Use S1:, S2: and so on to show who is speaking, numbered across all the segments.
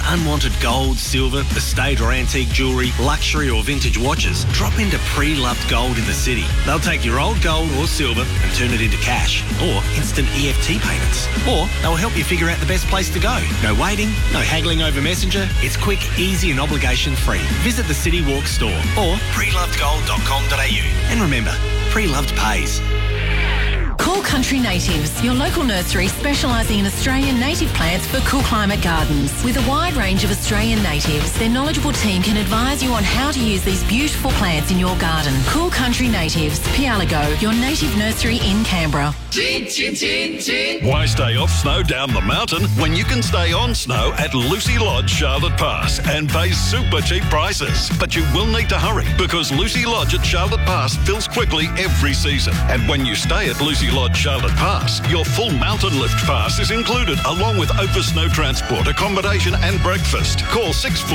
S1: unwanted gold, silver, estate or antique jewellery, luxury or vintage watches, drop into Pre-Loved Gold in the city. They'll take your old gold or silver and turn it into cash or instant EFT payments. Or they'll help you figure out the best place to go. No waiting, no haggling over Messenger. It's quick, easy and obligation-free. Visit the City Walk store or prelovedgold.com.au. And remember, Pre-Loved pays.
S2: Cool Country Natives, your local nursery specialising in Australian native plants for cool climate gardens. With a wide range of Australian natives, their knowledgeable team can advise you on how to use these beautiful plants in your garden. Cool Country Natives, Pialago, your native nursery in Canberra.
S3: Why stay off snow down the mountain when you can stay on snow at Lucy Lodge, Charlotte Pass and pay super cheap prices? But you will need to hurry because Lucy Lodge at Charlotte Pass fills quickly every season. And when you stay at Lucy Lodge, Charlotte Pass, your full mountain lift pass is included along with over snow transport, accommodation and breakfast. Call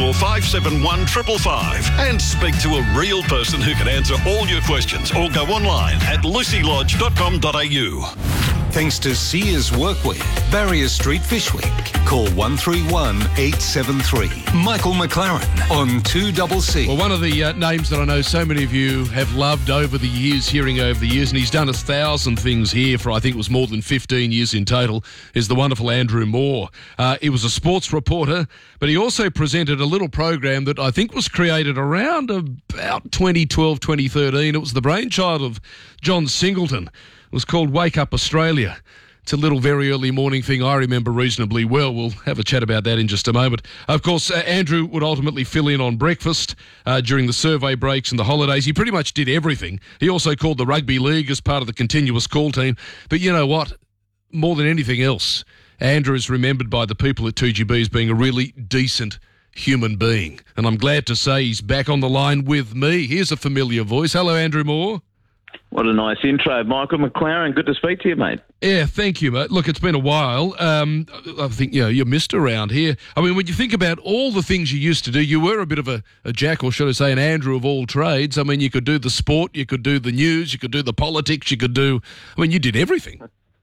S3: 6457 555 and speak to a real person who can answer all your questions or go online at lucylodge.com.au.
S4: Thanks to Sears Workwear, Barrier Street, Fishwick. Call 131 873. Michael McLaren on 2CC.
S5: Well, one of the names that I know so many of you have loved over the years, hearing over the years, and he's done 1,000 things here for I think it was more than 15 years in total, is the wonderful Andrew Moore. He was a sports reporter, but he also presented a little program that I think was created around about 2012, 2013. It was the brainchild of John Singleton. It was called Wake Up Australia. It's a little very early morning thing I remember reasonably well. We'll have a chat about that in just a moment. Of course, Andrew would ultimately fill in on breakfast during the survey breaks and the holidays. He pretty much did everything. He also called the rugby league as part of the continuous call team. But you know what? More than anything else, Andrew is remembered by the people at 2GB as being a really decent human being. And I'm glad to say he's back on the line with me. Here's a familiar voice. Hello, Andrew Moore.
S6: What a nice intro, Michael McLaren. Good to speak to you, mate.
S5: Yeah, thank you, mate. Look, it's been a while. I think you're missed around here. I mean, when you think about all the things you used to do, you were a bit of a jack, or should I say an Andrew of all trades. I mean, you could do the sport, you could do the news, you could do the politics, you did everything.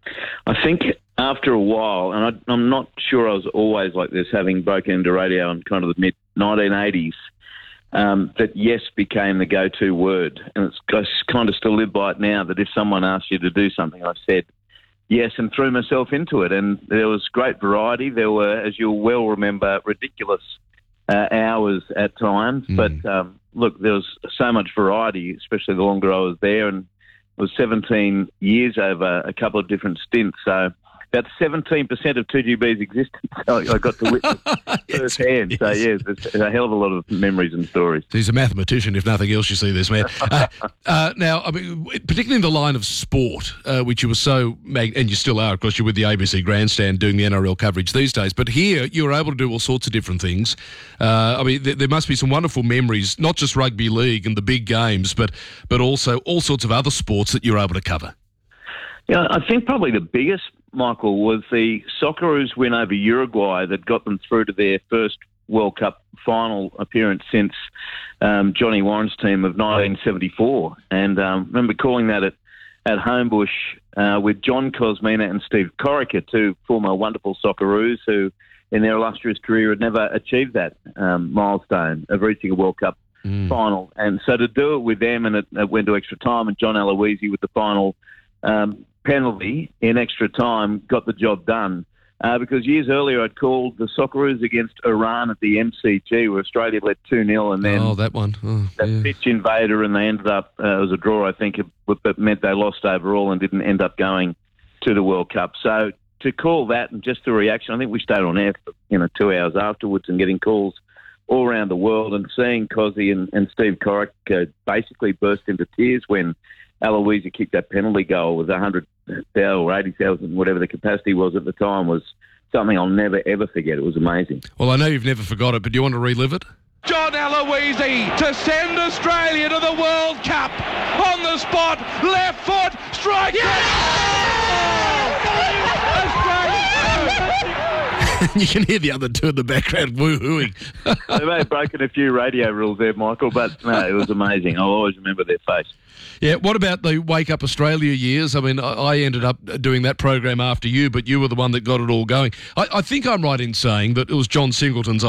S6: I think after a while, and I'm not sure I was always like this, having broken into radio in kind of the mid-1980s, that yes became the go-to word. And I kind of still live by it now, that if someone asked you to do something, I said yes and threw myself into it. And there was great variety. There were, as you'll well remember, ridiculous hours at times. But look, there was so much variety, especially the longer I was there. And it was 17 years over a couple of different stints. So about 17% of 2GB's existence I got to witness firsthand. So, yeah, there's a hell of a lot of memories and stories.
S5: He's a mathematician, if nothing else, you see this man. Now, I mean, particularly in the line of sport, which you were so, and you still are, of course, you're with the ABC Grandstand doing the NRL coverage these days, but here you were able to do all sorts of different things. I mean, there must be some wonderful memories, not just rugby league and the big games, but also all sorts of other sports that you're able to cover.
S6: Yeah, I think probably the biggest, Michael, was the Socceroos win over Uruguay that got them through to their first World Cup final appearance since Johnny Warren's team of 1974. And remember calling that at Homebush with John Cosmina and Steve Corica, two former wonderful Socceroos who, in their illustrious career, had never achieved that milestone of reaching a World Cup final. And so to do it with them, and it went to extra time, and John Aloisi with the final penalty in extra time got the job done. Because years earlier I'd called the Socceroos against Iran at the MCG where Australia led 2-0 and then
S5: that one.
S6: pitch invader, and they ended up, it was a draw I think, but meant they lost overall and didn't end up going to the World Cup. So to call that and just the reaction, I think we stayed on air for 2 hours afterwards and getting calls all around the world, and seeing Cosy and Steve Corica basically burst into tears when Aloisi kicked that penalty goal with 100,000 or 80,000, whatever the capacity was at the time, was something I'll never, ever forget. It was amazing.
S5: Well, I know you've never forgot it, but do you want to relive it?
S7: John Aloisi to send Australia to the World Cup on the spot. Left foot, strike.
S5: You can hear the other two in the background woo-hooing.
S6: They may have broken a few radio rules there, Michael, but no, it was amazing. I'll always remember their face.
S5: Yeah, what about the Wake Up Australia years? I mean, I ended up doing that program after you, but you were the one that got it all going. I think I'm right in saying that it was John Singleton's